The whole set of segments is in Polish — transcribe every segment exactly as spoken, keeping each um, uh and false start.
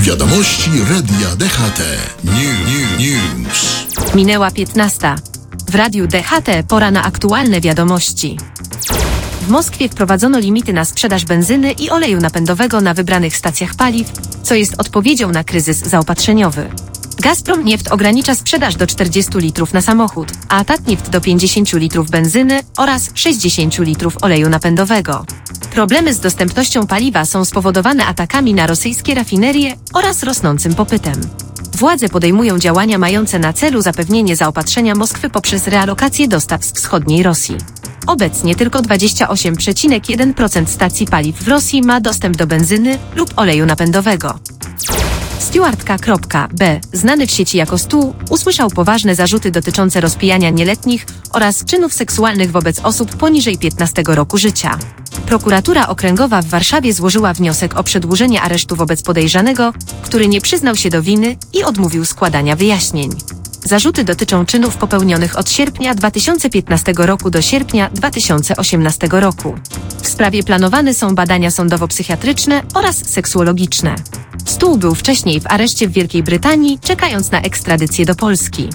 Wiadomości Radia D H T. New, new, news. Minęła piętnasta. W Radiu D H T pora na aktualne wiadomości. W Moskwie wprowadzono limity na sprzedaż benzyny i oleju napędowego na wybranych stacjach paliw, co jest odpowiedzią na kryzys zaopatrzeniowy. Gazprom Nieft ogranicza sprzedaż do czterdziestu litrów na samochód, a Tatneft do pięćdziesięciu litrów benzyny oraz sześćdziesięciu litrów oleju napędowego. Problemy z dostępnością paliwa są spowodowane atakami na rosyjskie rafinerie oraz rosnącym popytem. Władze podejmują działania mające na celu zapewnienie zaopatrzenia Moskwy poprzez realokację dostaw z wschodniej Rosji. Obecnie tylko dwadzieścia osiem przecinek jeden procent stacji paliw w Rosji ma dostęp do benzyny lub oleju napędowego. Stewardka.b, znany w sieci jako Stu, usłyszał poważne zarzuty dotyczące rozpijania nieletnich oraz czynów seksualnych wobec osób poniżej piętnastego roku życia. Prokuratura Okręgowa w Warszawie złożyła wniosek o przedłużenie aresztu wobec podejrzanego, który nie przyznał się do winy i odmówił składania wyjaśnień. Zarzuty dotyczą czynów popełnionych od sierpnia dwa tysiące piętnastego roku do sierpnia dwa tysiące osiemnastego roku. W sprawie planowane są badania sądowo-psychiatryczne oraz seksuologiczne. Stu był wcześniej w areszcie w Wielkiej Brytanii, czekając na ekstradycję do Polski.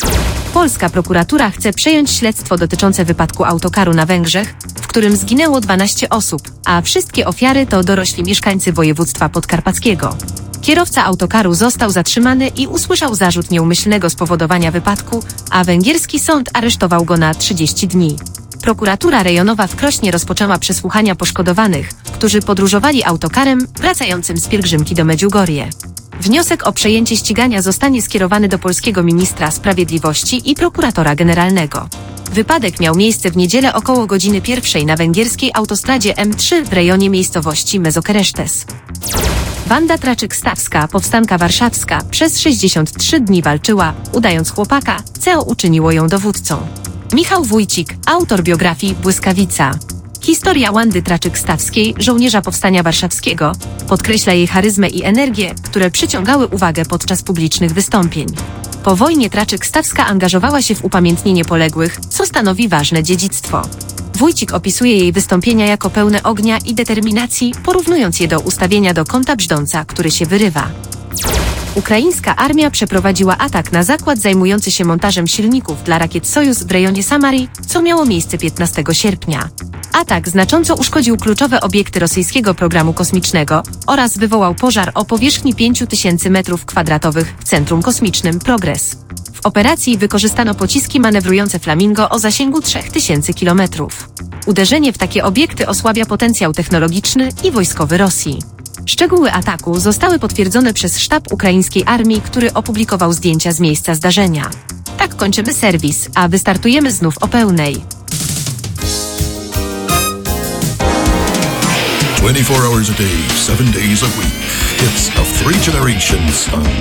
Polska prokuratura chce przejąć śledztwo dotyczące wypadku autokaru na Węgrzech, w którym zginęło dwanaście osób, a wszystkie ofiary to dorośli mieszkańcy województwa podkarpackiego. Kierowca autokaru został zatrzymany i usłyszał zarzut nieumyślnego spowodowania wypadku, a węgierski sąd aresztował go na trzydzieści dni. Prokuratura rejonowa w Krośnie rozpoczęła przesłuchania poszkodowanych, którzy podróżowali autokarem wracającym z pielgrzymki do Medjugorje. Wniosek o przejęcie ścigania zostanie skierowany do polskiego ministra sprawiedliwości i prokuratora generalnego. Wypadek miał miejsce w niedzielę około godziny pierwszej na węgierskiej autostradzie M trzy w rejonie miejscowości Mezokeresztes. Wanda Traczyk-Stawska, powstanka warszawska, przez sześćdziesiąt trzy dni walczyła, udając chłopaka, co uczyniło ją dowódcą. Michał Wójcik, autor biografii Błyskawica. Historia Wandy Traczyk-Stawskiej, żołnierza Powstania Warszawskiego, podkreśla jej charyzmę i energię, które przyciągały uwagę podczas publicznych wystąpień. Po wojnie Traczyk-Stawska angażowała się w upamiętnienie poległych, co stanowi ważne dziedzictwo. Wójcik opisuje jej wystąpienia jako pełne ognia i determinacji, porównując je do ustawienia do kąta brzdąca, który się wyrywa. Ukraińska armia przeprowadziła atak na zakład zajmujący się montażem silników dla rakiet Sojuz w rejonie Samarii, co miało miejsce piętnastego sierpnia. Atak znacząco uszkodził kluczowe obiekty rosyjskiego programu kosmicznego oraz wywołał pożar o powierzchni pięć tysięcy metrów kwadratowych w centrum kosmicznym Progress. W operacji wykorzystano pociski manewrujące Flamingo o zasięgu trzy tysiące kilometrów. Uderzenie w takie obiekty osłabia potencjał technologiczny i wojskowy Rosji. Szczegóły ataku zostały potwierdzone przez sztab ukraińskiej armii, który opublikował zdjęcia z miejsca zdarzenia. Tak kończymy serwis, a wystartujemy znów o pełnej. twenty-four hours a day, seven days a week. It's of three generations on